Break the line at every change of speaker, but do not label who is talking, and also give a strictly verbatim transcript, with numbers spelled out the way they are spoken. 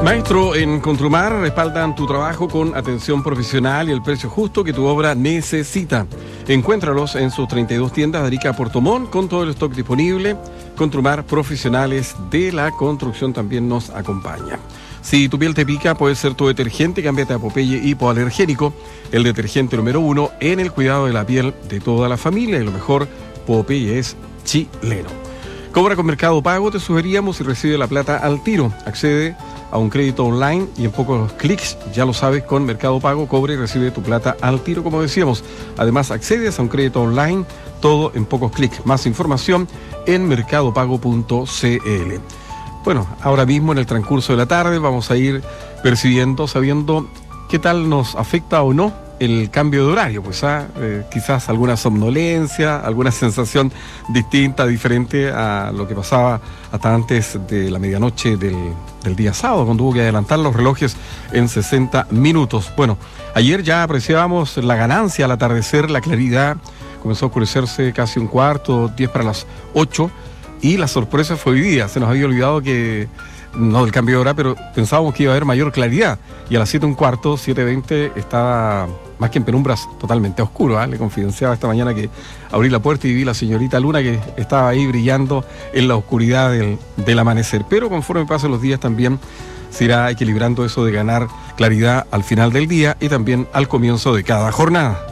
Maestro, en Contrumar respaldan tu trabajo con atención profesional y el precio justo que tu obra necesita. Encuéntralos en sus treinta y dos tiendas de Arica a Puerto Montt con todo el stock disponible. Contrumar, profesionales de la construcción, también nos acompaña. Si tu piel te pica, puede ser tu detergente, cámbiate a Popeye hipoalergénico, el detergente número uno en el cuidado de la piel de toda la familia. Y lo mejor, Popeye es chileno. Cobra con Mercado Pago, te sugeríamos, y recibe la plata al tiro. Accede a un crédito online y en pocos clics, ya lo sabes, con Mercado Pago, cobra y recibe tu plata al tiro, como decíamos. Además, accedes a un crédito online, todo en pocos clics. Más información en mercado pago punto c l. Bueno, ahora mismo en el transcurso de la tarde vamos a ir percibiendo, sabiendo qué tal nos afecta o no el cambio de horario, pues ¿ah? eh, quizás alguna somnolencia, alguna sensación distinta, diferente a lo que pasaba hasta antes de la medianoche del, del día sábado, cuando hubo que adelantar los relojes en sesenta minutos. Bueno, ayer ya apreciábamos la ganancia al atardecer, la claridad, comenzó a oscurecerse casi un cuarto, diez para las ocho, y la sorpresa fue hoy día. Se nos había olvidado que, no del cambio de hora, pero pensábamos que iba a haber mayor claridad, y a las siete un cuarto, siete veinte, estaba más que en penumbras, totalmente oscuro. ¿eh? Le confidenciaba esta mañana que abrí la puerta y vi la señorita Luna que estaba ahí brillando en la oscuridad del, del amanecer. Pero conforme pasen los días también se irá equilibrando eso de ganar claridad al final del día y también al comienzo de cada jornada.